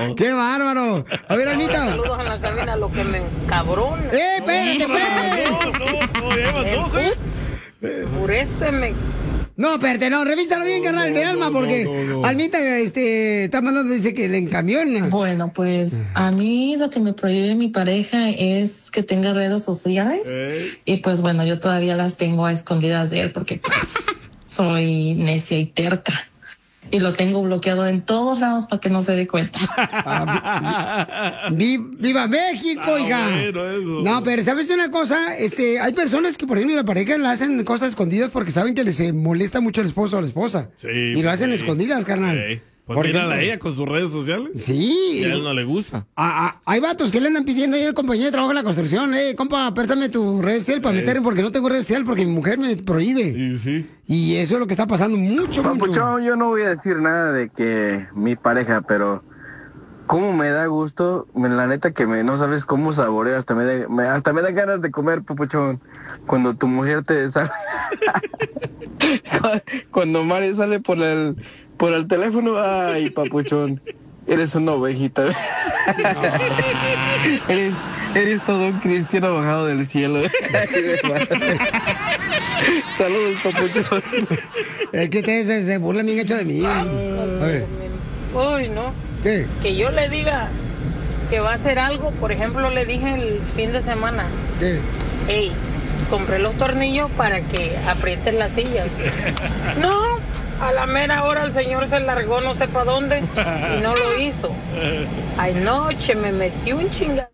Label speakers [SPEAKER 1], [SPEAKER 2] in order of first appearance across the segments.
[SPEAKER 1] ¡Qué bárbaro! A ver, Anita.
[SPEAKER 2] Saludos a la cabina, lo que me encabrona.
[SPEAKER 1] Espérate, pues!
[SPEAKER 2] Enfuréceme.
[SPEAKER 1] No, espérate, no, revísalo bien, carnal, de alma, porque Almita está mandando, dice que le encamiona.
[SPEAKER 3] Bueno, pues a mí lo que me prohíbe mi pareja es que tenga redes sociales. Y pues bueno, yo todavía las tengo a escondidas de él porque pues soy necia y terca. Y lo tengo bloqueado en todos lados para que no se dé cuenta.
[SPEAKER 1] ¡Viva México, hija! No, pero ¿sabes una cosa? Hay personas que, por ejemplo, la pareja le hacen cosas escondidas porque saben que les molesta mucho el esposo o la esposa.
[SPEAKER 4] Sí,
[SPEAKER 1] y lo hacen escondidas, carnal.
[SPEAKER 4] Pues mírala a ella con sus redes sociales.
[SPEAKER 1] Sí.
[SPEAKER 4] Y a él no le gusta.
[SPEAKER 1] Hay vatos que le andan pidiendo ahí al compañero de trabajo en la construcción. Compa, préstame tu red social para meterme porque no tengo red social porque mi mujer me prohíbe.
[SPEAKER 4] Sí.
[SPEAKER 1] Y eso es lo que está pasando mucho.
[SPEAKER 5] Papuchón, yo no voy a decir nada de que mi pareja, pero cómo me da gusto, la neta que no sabes cómo saborea, hasta me da ganas de comer, Papuchón, cuando tu mujer te sale, cuando Mari sale por el teléfono. Ay, Papuchón, eres una ovejita. Eres todo un cristiano bajado del cielo. Saludos, Papuchón.
[SPEAKER 1] Es que ustedes se burlan bien hecho de mí. A ver.
[SPEAKER 2] Uy, no.
[SPEAKER 1] ¿Qué?
[SPEAKER 2] Que yo le diga que va a hacer algo. Por ejemplo, le dije el fin de semana.
[SPEAKER 1] ¿Qué?
[SPEAKER 2] Hey, compré los tornillos para que aprietes la silla. No, a la mera hora el señor se largó no sé para dónde y no lo hizo. Anoche me metí un chingado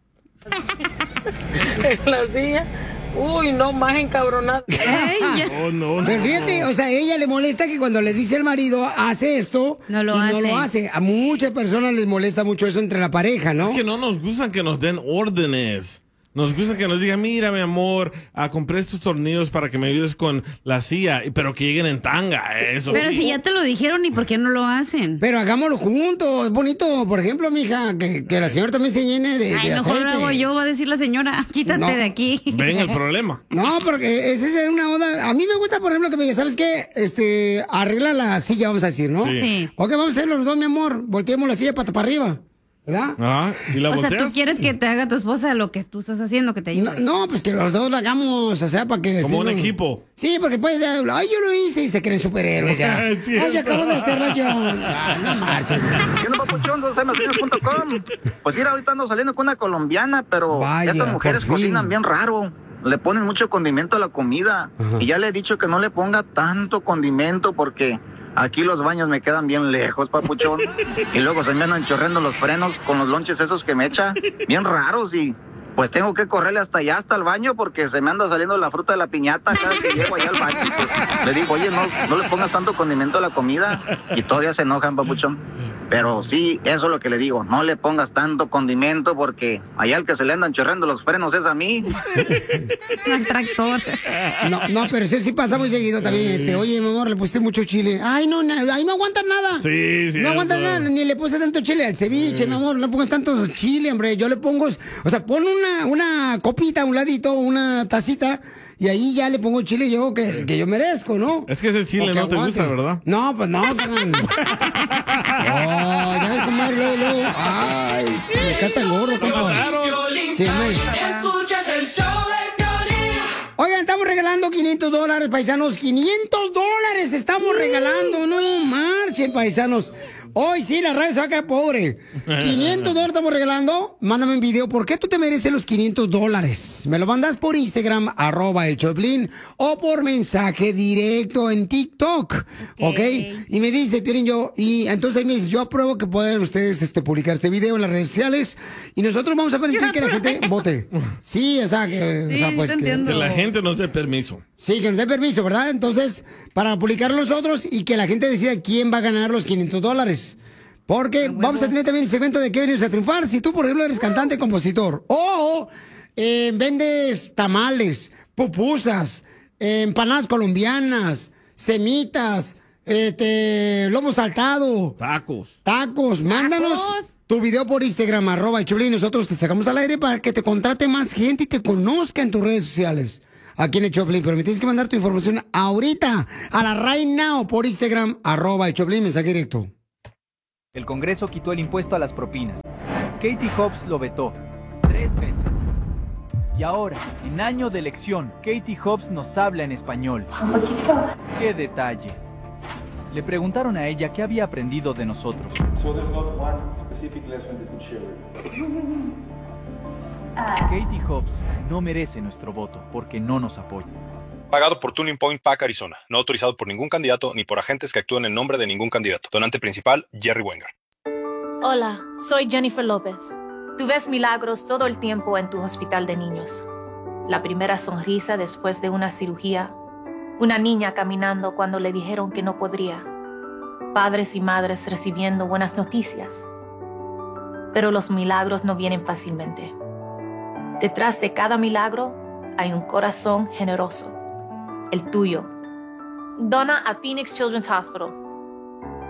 [SPEAKER 2] en la silla. Uy, no, más encabronada.
[SPEAKER 1] No. Pero fíjate, o sea, a ella le molesta que cuando le dice al marido, hace esto, no lo hace. A muchas personas les molesta mucho eso entre la pareja, ¿no?
[SPEAKER 4] Es que no nos gustan que nos den órdenes. Nos gusta que nos digan, mira, mi amor, compré estos tornillos para que me ayudes con la silla, pero que lleguen en tanga, eso.
[SPEAKER 6] Pero
[SPEAKER 4] sí.
[SPEAKER 6] si ya te lo dijeron, ¿y por qué no lo hacen?
[SPEAKER 1] Pero hagámoslo juntos, es bonito. Por ejemplo, mija, que la señora también se llene de
[SPEAKER 6] Ay, mejor
[SPEAKER 1] aceite.
[SPEAKER 6] lo hago yo, va a decir la señora, quítate de aquí.
[SPEAKER 4] Ven el problema.
[SPEAKER 1] No, porque esa es una onda. A mí me gusta, por ejemplo, que me diga, ¿sabes qué? Arregla la silla, vamos a decir, ¿no?
[SPEAKER 6] Sí.
[SPEAKER 1] Ok, vamos a hacerlo los dos, mi amor. Volteemos la silla para arriba. ¿Verdad?
[SPEAKER 4] ¿Y la
[SPEAKER 6] sea,
[SPEAKER 4] volteas?
[SPEAKER 6] tú quieres que te haga tu esposa lo que tú estás haciendo, que te ayude.
[SPEAKER 1] No, pues que los dos lo hagamos, o sea, para que...
[SPEAKER 4] Como un equipo.
[SPEAKER 1] Sí, porque puedes ay, yo lo hice y se creen superhéroes ya.
[SPEAKER 4] Sí,
[SPEAKER 1] ay, acabo de hacerlo yo. No marches.
[SPEAKER 7] Yo no, Papuchón, Pues mira, ahorita ando saliendo con una colombiana, pero
[SPEAKER 1] Vaya,
[SPEAKER 7] estas mujeres
[SPEAKER 1] por fin.
[SPEAKER 7] cocinan bien raro. Le ponen mucho condimento a la comida. Y ya le he dicho que no le ponga tanto condimento porque aquí los baños me quedan bien lejos, Papuchón. Y luego se me andan chorreando los frenos con los lonches esos que me echa, bien raros. Y pues tengo que correrle hasta allá, hasta el baño, porque se me anda saliendo la fruta de la piñata cada que llego allá al baño. Pues, le digo, oye, no le pongas tanto condimento a la comida. Y todavía se enojan, Papuchón. Pero sí, eso es lo que le digo, no le pongas tanto condimento porque allá el que se le andan chorreando los frenos es a mí.
[SPEAKER 6] El tractor.
[SPEAKER 1] No, pero eso sí pasa muy seguido también. Oye, mi amor, le pusiste mucho chile. Ay, no aguantas nada.
[SPEAKER 4] Sí.
[SPEAKER 1] No aguantas nada, ni le puse tanto chile al ceviche, mi amor. No pongas tanto chile, hombre. Yo le pongo, o sea, pon una copita a un ladito, una tacita. Y ahí ya le pongo chile yo que yo merezco, ¿no?
[SPEAKER 4] Es que ese chile no te gusta, ¿verdad?
[SPEAKER 1] No, pues no, carnal. No, ya ves, comadre, luego. Ay, me casta el gorro, compadre. Sí, amén.
[SPEAKER 8] Escuchas el show de Piolín.
[SPEAKER 1] Oigan, estamos regalando $500, paisanos. $500 estamos regalando. No marchen, paisanos. Hoy sí, la radio se va a quedar pobre. $500 estamos regalando. Mándame un video. ¿Por qué tú te mereces los $500? Me lo mandas por Instagram, @elchoplin, o por mensaje directo en TikTok. ¿Ok? Y me dice, Piolín, y entonces me dice, yo apruebo que puedan ustedes publicar este video en las redes sociales. Y nosotros vamos a permitir que la gente vote. Sí, o sea, pues que
[SPEAKER 4] la gente nos dé permiso.
[SPEAKER 1] Sí, que nos dé permiso, ¿verdad? Entonces, para publicar nosotros y que la gente decida quién va a ganar los $500. Porque vamos a tener también el segmento de qué venimos a triunfar. Si tú, por ejemplo, eres cantante, compositor, o vendes tamales, pupusas, empanadas colombianas, semitas, lomo saltado. Tacos, mándanos tu video por Instagram, @elchoplin. Nosotros te sacamos al aire para que te contrate más gente y te conozca en tus redes sociales. Aquí en el Choplin, pero me tienes que mandar tu información ahorita a la right now por Instagram, @elchoplin, mensaje directo.
[SPEAKER 9] El Congreso quitó el impuesto a las propinas. Katie Hobbs lo vetó 3 veces. Y ahora, en año de elección, Katie Hobbs nos habla en español. ¡Qué detalle! Le preguntaron a ella qué había aprendido de nosotros. Katie Hobbs no merece nuestro voto porque no nos apoya.
[SPEAKER 10] Pagado por Tuning Point Pack Arizona. No autorizado por ningún candidato ni por agentes que actúen en nombre de ningún candidato. Donante principal, Jerry Wenger.
[SPEAKER 11] Hola, soy Jennifer López. Tú ves milagros todo el tiempo en tu hospital de niños. La primera sonrisa después de una cirugía. Una niña caminando cuando le dijeron que no podría. Padres y madres recibiendo buenas noticias. Pero los milagros no vienen fácilmente. Detrás de cada milagro hay un corazón generoso. El tuyo. Dona a Phoenix Children's Hospital.